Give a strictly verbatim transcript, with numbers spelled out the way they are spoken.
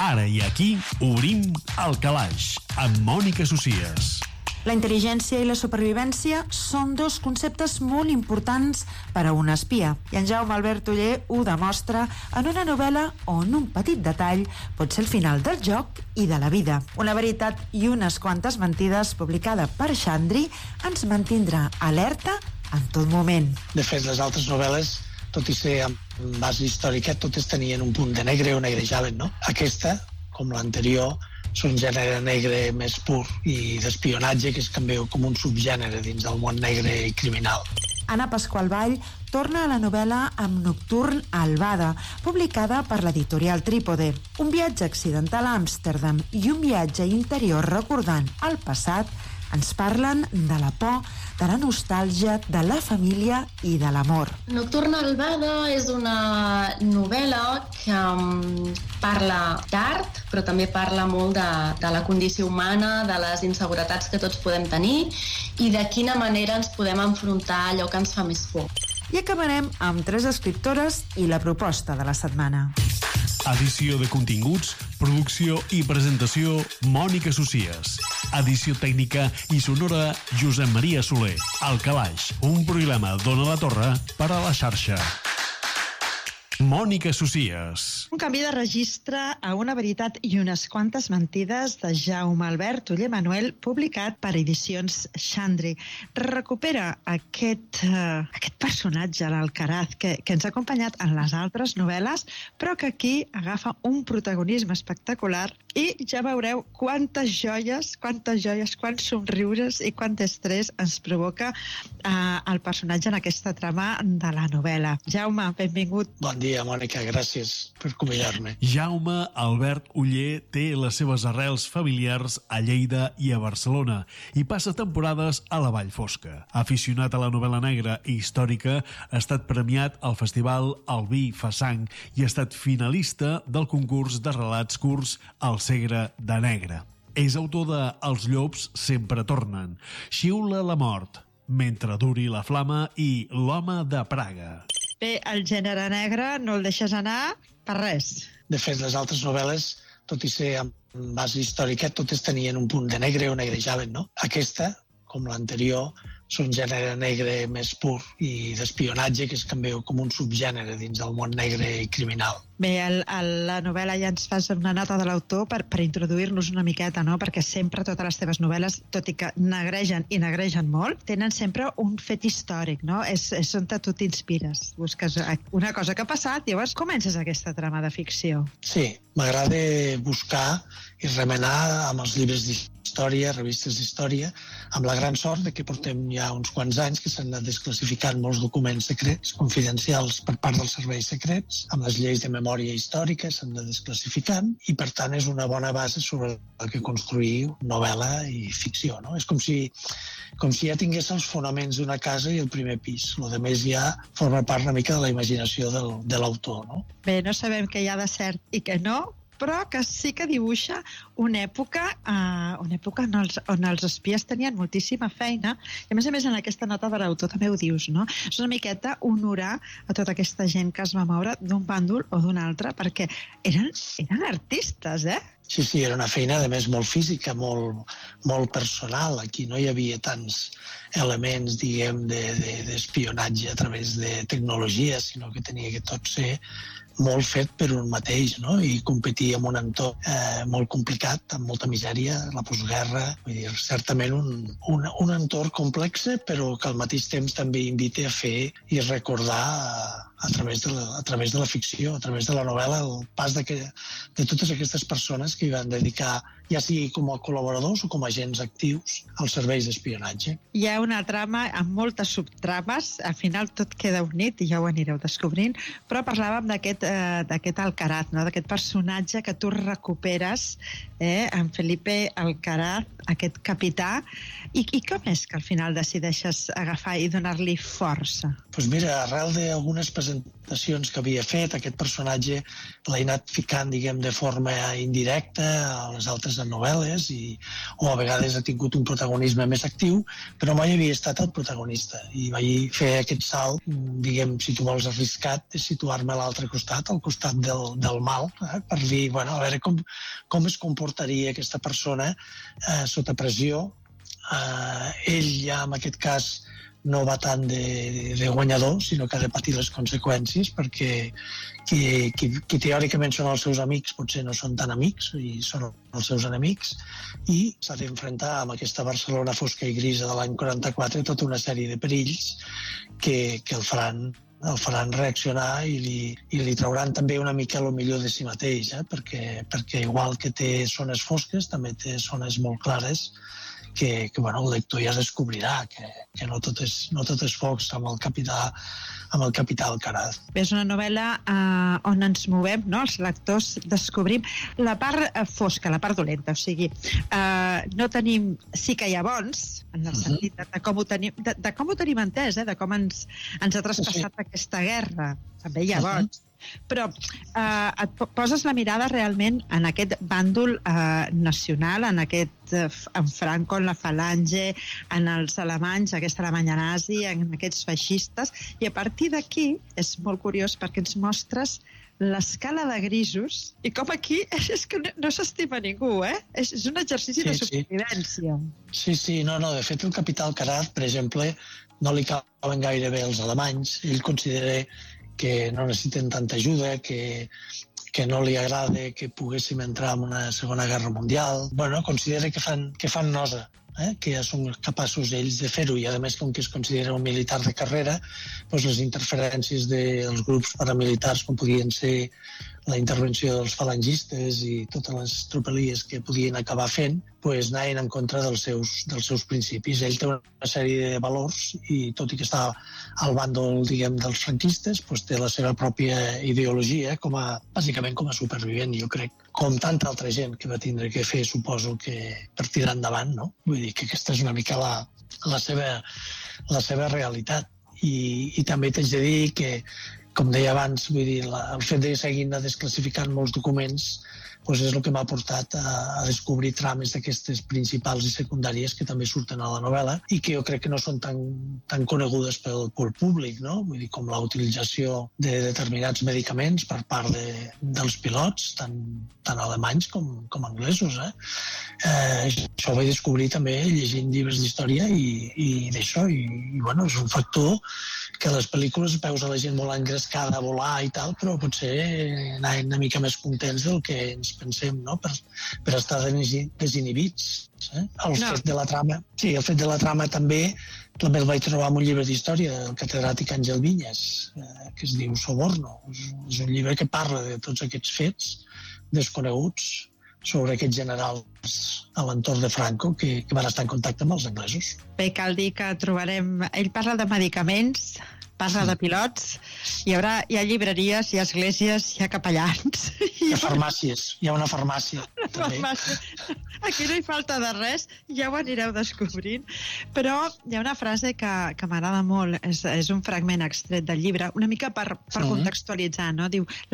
Ara i aquí obrim El Calaix amb Mònica Socias. La intel·ligència i la supervivència són dos conceptes molt importants per a un espia, i en Jaume Albert Oller ho demostra en una novel·la on un petit detall pot ser el final del joc i de la vida. Una veritat i unes quantes mentides, publicada per Xandri, ens mantindrà alerta en tot moment. De fet, les altres novel·les, tot i ser amb base històrica, totes tenien un punt de negre o negrejaven, no? Aquesta, com l'anterior, és un gènere negre més pur i d'espionatge que es canvia com un subgènere dins del món negre i criminal. Anna Pasqual Vall torna a la novel·la amb Nocturn a Albada, publicada per l'editorial Trípode. Un viatge accidental a Amsterdam i un viatge interior recordant el passat ens parlen de la por, de la nostàlgia, de la família i de l'amor. Nocturn a Albada és una novel·la que um, parla d'art, però també parla molt de, de la condició humana, de les inseguretats que tots podem tenir i de quina manera ens podem enfrontar a allò que ens fa més por. I acabarem amb tres escriptores i la proposta de la setmana. Edició de continguts, producció i presentació Mònica Socias. Edició tècnica i sonora Josep Maria Soler. El Calaix, un programa d'Ona la Torre per a la xarxa. Mònica Socias. Un canvi de registre a una veritat i unes quantes mentides de Jaume Albert Oller Manuel, publicat per Edicions Xandri. Recupera aquest, uh, aquest personatge, l'Alcaraz, que, que ens ha acompanyat en les altres novel·les, però que aquí agafa un protagonisme espectacular i ja veureu quantes joies, quantes joies, quants somriures i quant estrès ens provoca uh, el personatge en aquesta trama de la novel·la. Jaume, benvingut. Bon dia. Mònica, gràcies per convidar-me. Jaume Albert Oller té les seves arrels familiars a Lleida i a Barcelona i passa temporades a la Vall Fosca. Aficionat a la novel·la negra i històrica, ha estat premiat al Festival El Vi fa sang i ha estat finalista del concurs de relats curts El Segre de Negre. És autor de Els llops sempre tornen, Xiula la mort, Mentre duri la flama i L'home de Praga. Bé, el gènere negre no el deixes anar per res. De fet, les altres novel·les, tot i ser amb base històrica, totes tenien un punt de negre o negrejaven, no? Aquesta, com l'anterior, és un gènere negre més pur i d'espionatge que es canvia com un subgènere dins del món negre i criminal. Bé, el, el, la novel·la ja ens fas una nota de l'autor per, per introduir-nos una miqueta, no? Perquè sempre totes les teves novel·les, tot i que negregen i negregen molt, tenen sempre un fet històric, no? És, és on tu t'inspires. Busques una cosa que ha passat i llavors comences aquesta trama de ficció. Sí, m'agrada buscar i remenar amb els llibres d'història, revistes d'història, amb la gran sort de que portem ja uns quants anys que s'han anat desclassificant molts documents secrets, confidencials per part dels serveis secrets, amb les lleis de memòria històrica s'han anat desclassificant i per tant és una bona base sobre la que construir novel·la i ficció, no? És com si, com si ja tingués els fonaments d'una casa i el primer pis. Lo de més ja forma part una mica de la imaginació del, de l'autor, no? Bé, no sabem què hi ha de cert i què no, però que sí que dibuixa una època, uh, una època on els, on els espies tenien moltíssima feina i a més a més en aquesta nota de l'autor també ho dius, no? És una miqueta honorar a tota aquesta gent que es va moure d'un bàndol o d'un altre perquè eren, eren artistes, eh? Sí, sí, era una feina, a més, molt física, molt, molt personal. Aquí no hi havia tants elements, diguem, d'espionatge de, de, a través de tecnologia, sinó que tenia que tot ser molt fet per un mateix, no? I competir en un entorn eh, molt complicat, amb molta misèria, la postguerra. Vull dir, certament un, un, un entorn complex, però que al mateix temps també invita a fer i recordar a, a, través de la, a través de la ficció, a través de la novel·la, el pas de, que, de totes aquestes persones que hi van dedicar, ja sigui com a col·laboradors o com a agents actius, als serveis d'espionatge. Hi ha una trama amb moltes subtrames, al final tot queda unit i ja ho anireu descobrint, però parlàvem d'aquest eh, d'aquest Alcaraz, no? D'aquest personatge que tu recuperes, eh, en Felipe Alcaraz, aquest capità, i, i com és que al final decideixes agafar i donar-li força? Doncs pues mira, arrel d'algunes presentacions que havia fet, aquest personatge l'ha anat ficant, diguem, de forma indirecta a les altres novel·les i, o a vegades ha tingut un protagonisme més actiu, però mai havia estat el protagonista. I vaig fer aquest salt, diguem, si tu vols arriscat, de situar-me a l'altre costat, al costat del, del mal, eh? Per dir, bueno, a veure com, com es comportaria aquesta persona eh, sota pressió. Eh, ell ja, en aquest cas, no va tant de, de guanyador, sinó que ha de patir les conseqüències, perquè qui, qui, qui teòricament són els seus amics potser no són tan amics i són els seus enemics, i s'ha d'enfrontar amb aquesta Barcelona fosca i grisa de l'any quaranta-quatre tota una sèrie de perills que, que el faran el faran reaccionar i li, i li trauran també una mica el millor de si mateix, eh? perquè, perquè igual que té zones fosques, també té zones molt clares que, que bueno, el lector ja descobrirà que, que no, tot és, no tot és focs amb el capità, amb el capità Alcaraz. És una novel·la eh, on ens movem, no? Els lectors descobrim la part eh, fosca, la part dolenta, o sigui, eh, no tenim, sí que hi ha bons, en el sentit de, de, com, ho tenim, de, de com ho tenim entès, eh? De com ens, ens ha traspassat sí. aquesta guerra, també hi ha bons. Però eh, et poses la mirada realment en aquest bàndol eh, nacional, en aquest eh, en Franco, en la falange, en els alemanys, aquesta Alemanya nazi, en aquests feixistes, i a partir d'aquí és molt curiós perquè ens mostres l'escala de grisos i com aquí és que no, no s'estima ningú, eh? És, és un exercici sí, de supervivència. Sí, sí, no, no, de fet el capità Alcaraz, per exemple, no li cauen gaire bé els alemanys, ell considera que no necessiten tanta ajuda, que, que no li agrada que poguéssim entrar en una segona guerra mundial. Bueno, considera que fan, que fan nosa, eh? que ja són capaços ells de fer-ho, i a més, com que es considera un militar de carrera, doncs les interferències dels grups paramilitars, com podien ser la intervenció dels falangistes i totes les tropelies que podien acabar fent, doncs anaven en contra dels seus, dels seus principis. Ell té una sèrie de valors i, tot i que està al bàndol, diguem, dels franquistes, doncs té la seva pròpia ideologia, com a, bàsicament com a supervivent, jo crec. Com tanta altra gent que va tindre que fer, suposo que per tirar endavant, no? Vull dir que aquesta és una mica la, la, seva, la seva realitat. I, i també t'haig de dir que, com deia abans, vull dir, la, el fet de seguir desclassificant molts documents doncs és el que m'ha portat a, a descobrir trames d'aquestes principals i secundàries que també surten a la novel·la i que jo crec que no són tan, tan conegudes pel, pel públic, no? Vull dir, com la utilització de determinats medicaments per part de, dels pilots, tant, tant alemanys com, com anglesos. Eh? Eh, això ho vaig descobrir també llegint llibres d'història i, i d'això, i, i bueno, és un factor que a les pel·lícules veus a la gent molt engrescada a volar i tal, però potser anaven una mica més contents del que ens pensem, no? Per, per estar desinhibits. Eh? El no. fet de la trama, sí, el fet de la trama també també el vaig trobar en un llibre d'història del catedràtic Àngel Vinyes, eh, que es diu Soborno. És, és un llibre que parla de tots aquests fets desconeguts sobre aquests generals a l'entorn de Franco que, que van estar en contacte amb els anglesos. Bé, cal dir que trobarem... Ell parla de medicaments, parla de pilots, hi haurà, hi ha llibreries, hi ha esglésies, hi ha capellans. Hi ha farmàcies, hi ha una farmàcia. Una farmàcia. Aquí no hi falta de res, ja ho anireu descobrint. Però hi ha una frase que, que m'agrada molt, és, és un fragment extret del llibre, una mica per, per contextualitzar, no? Diu: